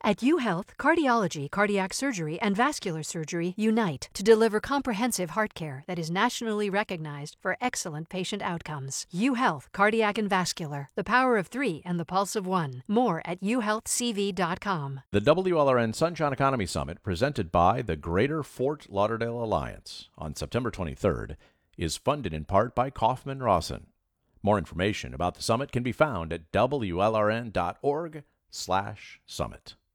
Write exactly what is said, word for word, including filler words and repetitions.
At UHealth, cardiology, cardiac surgery, and vascular surgery unite to deliver comprehensive heart care that is nationally recognized for excellent patient outcomes. UHealth, cardiac and vascular, the power of three and the pulse of one. More at u health c v dot com. The W L R N Sunshine Economy Summit, presented by the Greater Fort Lauderdale Alliance on September twenty-third, is funded in part by Kaufman Rawson. More information about the summit can be found at w l r n dot org slash summit.